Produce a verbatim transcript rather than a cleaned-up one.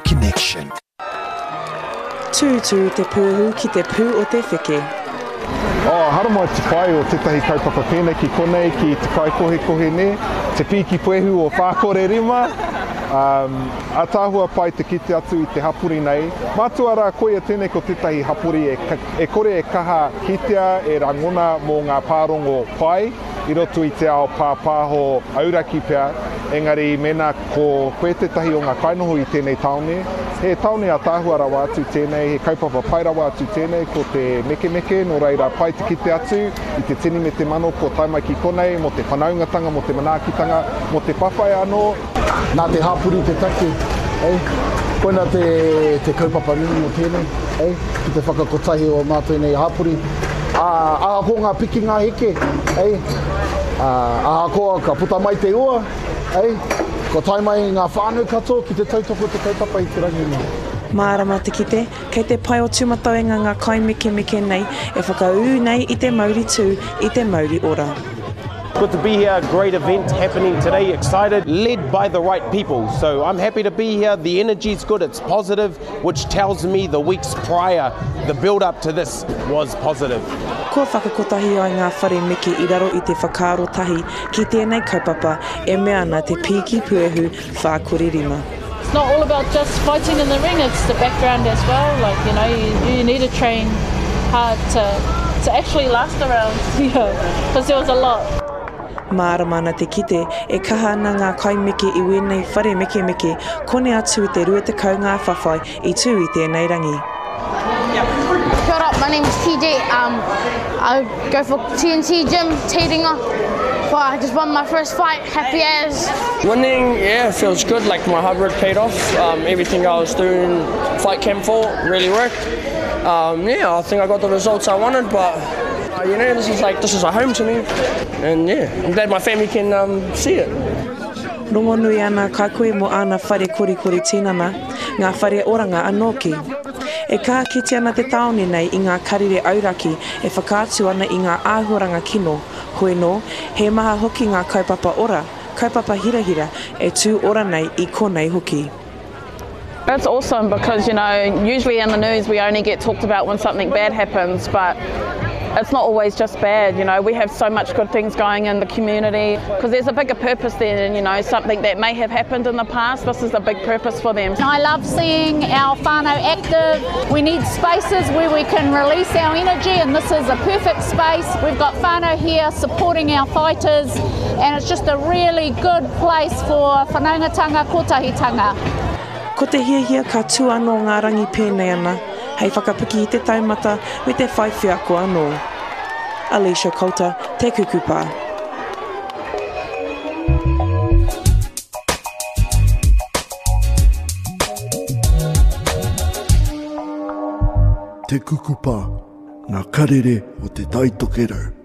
connection. Tūtū te pūhu ki te pū o te whike. Oh, haramai te kai o tetahi kaupapa pēnei ki konei ki te kai kohe kohe ne, te piki puehu o whākore rima. Um, a tāhua pai te kite atu i te hapuri nei. Mātua rā koe tēnei ko tetahi hapuri e, e kore e kaha kitea e rangona mō ngā pārongo pai i roto i te ao pāpāho auraki pea. Engari mena ko koe tetahi o ngā kainoho i tēnei taone. He taone a tāhua rawa atu tēnei, he kaupapa pai rawa atu tēnei ko te meke meke, no reira pai te kite atu i te tini me te mano ko taimai ki konei, mo te whanaungatanga, mo te manaakitanga, mo te pawhai anō. Nā te hapuri te take, ei, koina te, te kaupapa ringi o tēnei, ei, ki te whakakotahi o mātou nei hapuri. Aha ko ngā piki ngā heke, ei, aha ko ka puta mai te ua, ei, ko tai mai ngā whānau katoa ki te tautoko te kaupapa i te rangi nei. Mārama te kite, kei te pai o tūmatauenga ngā kai meke meke nei, e whakau nei i te mauri tū, i te mauri ora. Good to be here, great event happening today, excited, led by the right people. So I'm happy to be here, the energy's good, it's positive, which tells me the weeks prior, the build up to this was positive. Kua whakakotahi ai ngā whare meke i raro i te whakaaro tahi ki tēnei kaupapa e mea ana te piki puehu whākore rima. It's not all about just fighting in the ring, it's the background as well. Like, you know, you, you need to train hard to, to actually last around, you know, because there was a lot. Māramana te kite, e kaha ana ngā kai meke i wēnei whare meke meke, kone atu i te rua te kau ngā whawhai i tū i tēnei rangi. Kia ora, my name is T J. Um, I go for T N T Gym, Taringa. Well, I just won my first fight, happy as. Winning, yeah, feels good, like my hard work paid off. Um, everything I was doing fight camp for really worked. Um, yeah, I think I got the results I wanted, but uh, you know, this is like, this is a home to me. And yeah, I'm glad my family can um, see it. Rongonui ana ka koe mo ana whare kori kori tinana, ngā whare oranga anō ki. E ka kiti ana te taone nei i ngā karire auraki e whakaatu ana i ngā āhuaranga kino. Koe no, he maha hoki ngā kaupapa ora, kaupapa hirahira e tū ora nei i konei hoki. It's awesome because, you know, usually in the news we only get talked about when something bad happens, but it's not always just bad, you know, we have so much good things going in the community because there's a bigger purpose there, and you know, something that may have happened in the past, this is a big purpose for them. I love seeing our whānau active. We need spaces where we can release our energy, and this is a perfect space. We've got whānau here supporting our fighters, and it's just a really good place for whanaungatanga, kotahitanga. Ko te hiahia ka tū anō ngā rangi pēnei ana, hei whakapiki i te taumata me te whaiwhiako anō. Alicia Coulter, Te Kukupa. Te Kukupa, ngā karere o te Taitokero.